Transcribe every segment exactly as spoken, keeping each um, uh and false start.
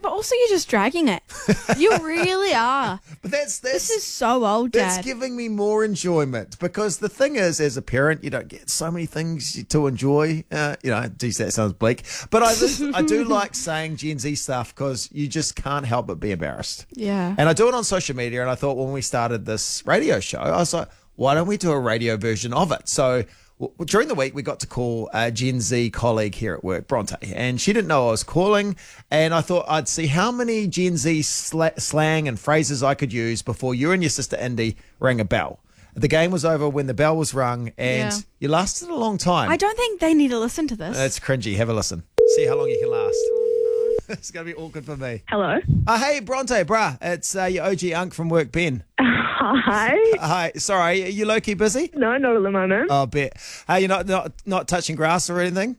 but also you're just dragging it. You really are. But that's, that's This is so old, Dad. That's giving me more enjoyment because the thing is, as a parent, you don't get so many things to enjoy. Uh, you know, geez, that sounds bleak. But I, I do like saying Gen Z stuff because you just can't help but be embarrassed. Yeah. And I do it on social media. And I thought when we started this radio show, I was like, why don't we do a radio version of it? So well, during the week, we got to call a Gen Z colleague here at work, Bronte, and she didn't know I was calling. And I thought I'd see how many Gen Z sla- slang and phrases I could use before you and your sister Indy rang a bell. The game was over when the bell was rung, and Yeah. you lasted a long time. I don't think they need to listen to this. It's cringy. Have a listen. See how long you can last. It's going to be awkward for me. Hello. Uh, hey, Bronte, bruh. It's uh, your O G unk from work, Ben. Hi. Hi. Sorry, are you low-key busy? No, not at the moment. Oh, bet. Hey, you're not, not, not touching grass or anything?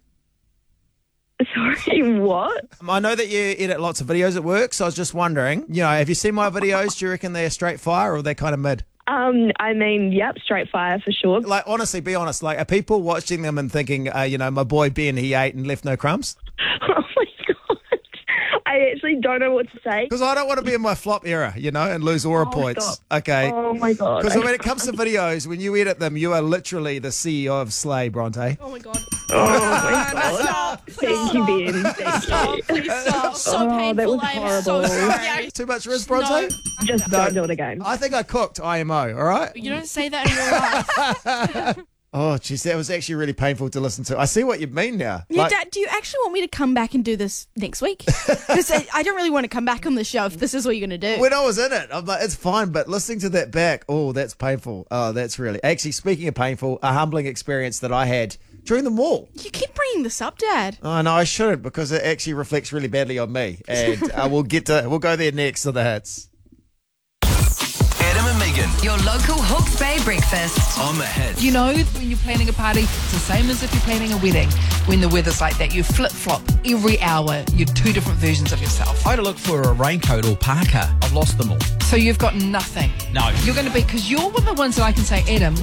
Sorry, what? Um, I know that you edit lots of videos at work, so I was just wondering, you know, have you seen my videos? Do you reckon they're straight fire or they're kind of mid? Um, I mean, yep, straight fire for sure. Like, honestly, be honest. Like, are people watching them and thinking, uh, you know, my boy Ben, he ate and left no crumbs? Oh my god. I actually don't know what to say. Because I don't want to be in my flop era, you know, and lose aura Oh, points. stop. Okay. Oh my god. Because when it comes to videos, when you edit them, you are literally the C E O of Slay, Bronte. Oh my God. Oh my god. Stop. Thank you, Ben. Thank Stop. you. Please stop. So Oh, that painful. was I am so horrible. sorry. Too much risk, Bronte? Just No. don't do it again. I think I cooked I M O, all right? You don't say that in real life. Oh, geez, that was actually really painful to listen to. I see what you mean now. Yeah, Like- Dad, do you actually want me to come back and do this next week? 'Cause I, I don't really want to come back on the show if this is what you're going to do. When I was in it, I'm like, it's fine, but listening to that back, oh, that's painful. Oh, that's really... Actually, speaking of painful, a humbling experience that I had during the mall. You keep bringing this up, Dad. Oh, no, I shouldn't because it actually reflects really badly on me. And uh, we'll get to... We'll go there next on the hits. Adam and Megan Your local Hawke's Bay breakfast. on the hits. You know, when you're planning a party, it's the same as if you're planning a wedding. When the weather's like that, you flip-flop every hour. You're two different versions of yourself. I had to look for a raincoat or parka. I've lost them all. So you've got nothing. No. You're going to be, because you're one of the ones that I can say, Adam,